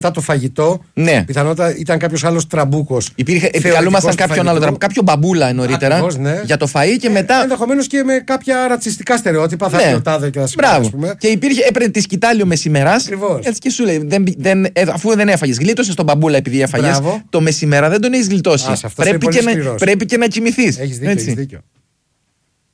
μετά το φαγητό. Ναι. Πιθανότατα ήταν κάποιος άλλος τραμπούκος. Επικαλούμασταν κάποιον άλλο τραμπούκο. Κάποιο μπαμπούλα νωρίτερα. Ακριβώς, ναι. Για το φαΐ και μετά. Ενδεχομένως και με κάποια ρατσιστικά στερεότυπα. Θα πει ο τάδε και θα σημαίνει. Μπράβο. Και έπαιρνε τη σκητάλη ο μεσημεράς. Έτσι και σου λέει: αφού δεν έφαγες, γλίτωσες τον μπαμπούλα επειδή έφαγες. Το μεσημέρα δεν τον έχεις γλιτώσει. Πρέπει και να κοιμηθείς. Έχεις δίκιο.